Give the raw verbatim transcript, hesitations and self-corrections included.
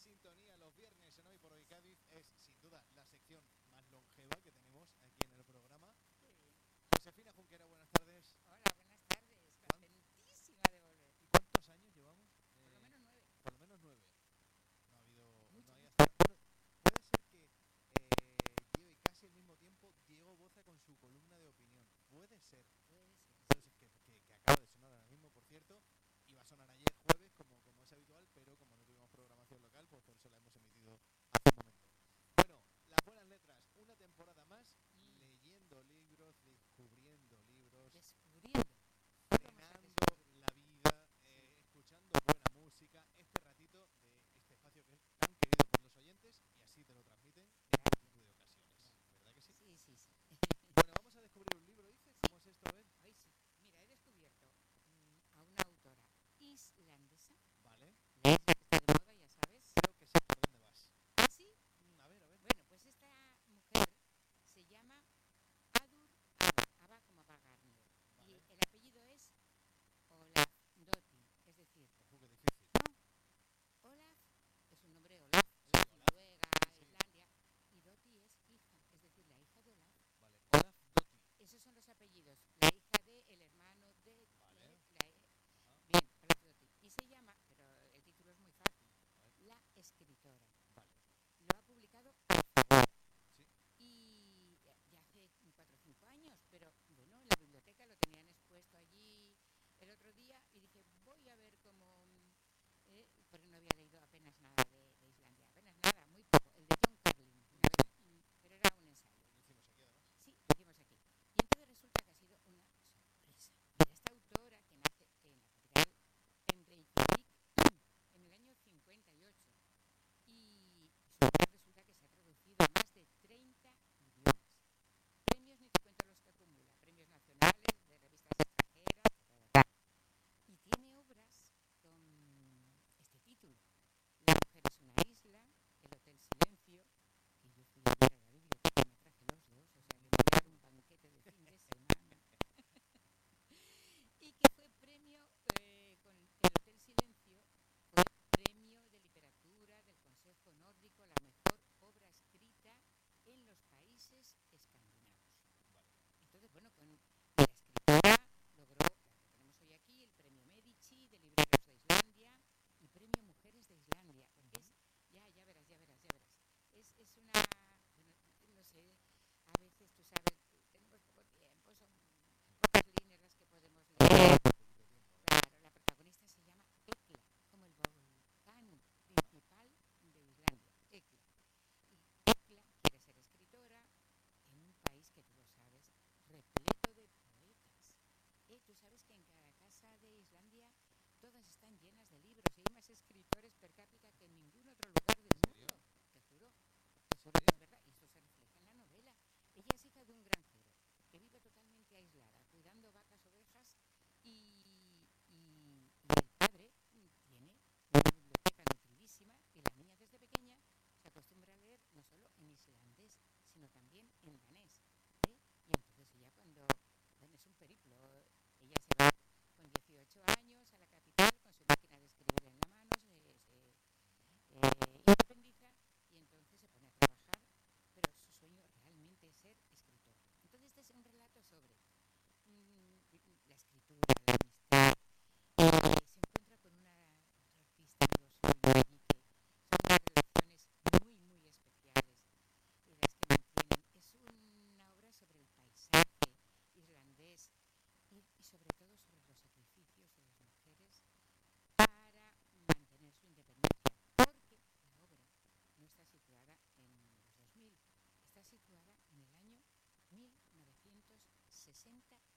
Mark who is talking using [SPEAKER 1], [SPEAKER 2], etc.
[SPEAKER 1] sintonía los viernes en Hoy por Hoy Cádiz. Es sin duda la sección más longeva que tenemos aquí en el programa. Josefina Junquera, buenas tardes.
[SPEAKER 2] Hola, buenas tardes. Contentísima de volver.
[SPEAKER 1] ¿Y cuántos años llevamos?
[SPEAKER 2] Por lo menos nueve.
[SPEAKER 1] Por lo menos nueve. No ha habido...
[SPEAKER 2] Mucho,
[SPEAKER 1] no hay
[SPEAKER 2] mucho.
[SPEAKER 1] hasta... Bueno, puede ser que eh, lleve casi el mismo tiempo Diego Boza con su columna de opinión. Puede ser.
[SPEAKER 2] Puede ser.
[SPEAKER 1] Puede ser que, que, que acaba de sonar ahora mismo, por cierto. Iba a sonar ayer jueves, como, como es habitual, pero como no tuvimos programación local, pues por eso la hemos emitido hace un momento. Bueno, las buenas letras, una temporada más,
[SPEAKER 2] Mm.
[SPEAKER 1] leyendo libros, descubriendo libros,
[SPEAKER 2] Descubriendo.
[SPEAKER 1] frenando la vida, eh, escuchando buena música, este ratito de este espacio que es tan querido por los oyentes y así te lo transmiten en multitud de ocasiones. ¿Verdad que sí?
[SPEAKER 2] Sí, sí, sí.
[SPEAKER 1] Bueno, vamos a descubrir un libro, dices. ¿Cómo es esto? A ver.
[SPEAKER 2] Ay, sí. Mira, he descubierto mm, a una autora islandesa.
[SPEAKER 1] Vale.
[SPEAKER 2] La isla que está de moda, ya sabes.
[SPEAKER 1] Creo que sé por dónde vas.
[SPEAKER 2] ¿Ah, sí?
[SPEAKER 1] Mm, a ver, a ver.
[SPEAKER 2] Bueno, pues esta mujer se llama Adur Aba. Aba como Ava Gardner.
[SPEAKER 1] Vale.
[SPEAKER 2] Y el apellido es Olafsdóttir. Es decir,
[SPEAKER 1] Ojo, qué difícil.
[SPEAKER 2] no, Olaf es un nombre Olaf.
[SPEAKER 1] Sí,
[SPEAKER 2] Olaf,
[SPEAKER 1] Olaf.
[SPEAKER 2] Noruega,
[SPEAKER 1] Sí, sí.
[SPEAKER 2] Islandia. Y Doti es hija, es decir, la hija de Olaf.
[SPEAKER 1] Vale. Olaf Dotti.
[SPEAKER 2] Esos son los apellidos. La hija de, el hermano de...
[SPEAKER 1] Vale.
[SPEAKER 2] eh, la, eh,
[SPEAKER 1] Ajá.
[SPEAKER 2] bien, Olaf Doti. Y se llama, pero el título es muy fácil,
[SPEAKER 1] A ver.
[SPEAKER 2] La Escritora.
[SPEAKER 1] Vale.
[SPEAKER 2] Lo ha publicado Alfaguara.
[SPEAKER 1] Sí.
[SPEAKER 2] Y ya ya hace cuatro o cinco años, pero bueno, en la biblioteca lo tenían expuesto allí el otro día y dije, voy a ver cómo... eh, porque no había leído apenas nada de, de Islandia, apenas nada, muy poco. El de John Carlin, una vez, mm, pero era un ensayo.
[SPEAKER 1] Lo hicimos aquí además.
[SPEAKER 2] Sí, lo hicimos aquí. Y entonces resulta que ha sido una sorpresa. Mira, esta autora que nace en la capital, en Reykjavik, en el año cincuenta y ocho. Y su obra resulta que se ha traducido a más de treinta idiomas. Premios, ni te cuento los que acumula. Premios nacionales, de revistas extranjeras, ta, ta, ta. Y tiene obras con este título. La mujer es una isla, El Hotel Silencio, que yo fui ayer a la biblioteca y me traje los dos, o sea que me voy a dar un banquete de fin de semana. Y que fue premio, eh, con El Hotel Silencio, fue premio de literatura del Consejo Nórdico, la mejor obra escrita en los países escandinavos.
[SPEAKER 1] Vale.
[SPEAKER 2] Entonces, bueno, con la escritora logró, la que tenemos hoy aquí, el premio Medici de Libreros de Islandia y premio Mujeres de Islandia. Es, ya, ya verás, ya verás, ya verás. Es, es una, bueno, no sé, a veces, tú sabes, tenemos poco tiempo, son pocas líneas las que podemos leer.
[SPEAKER 1] Poquito tiempo. A ver.
[SPEAKER 2] Claro, la protagonista se llama Hekla, como el volcán principal de Islandia, Hekla. Y Hekla quiere ser escritora en un país que tú lo sabes, repleto de poetas. Eh, tú sabes que en cada casa de Islandia todas están llenas de libros y hay más escritores per cápita que en ningún otro lugar del
[SPEAKER 1] ¿En serio?
[SPEAKER 2] mundo. Te juro. Te juro que es verdad. Y esto se refleja en la novela. Ella es hija de un granjero que vive totalmente aislada, cuidando vacas, ovejas y, y, y el padre tiene una biblioteca nutridísima y la niña desde pequeña se acostumbra a leer no solo en islandés, sino también en danés. ¿eh? Y entonces ella cuando, bueno, es un periplo, ella se va con dieciocho años a la capital con su máquina de escribir en la mano, se, se eh, independiza y entonces se pone a trabajar, pero su sueño realmente es ser escritora. Entonces este es un relato sobre mm, la escritura, la amistad. Eh, se encuentra con una otra artista amigo suyo allí que son unas relaciones muy, muy especiales y las que mantienen. Es una obra sobre el paisaje irlandés y, y sobre todo sobre los sacrificios de las mujeres para mantener su independencia, porque la obra no está situada en los dos mil, está situada en el año mil novecientos sesenta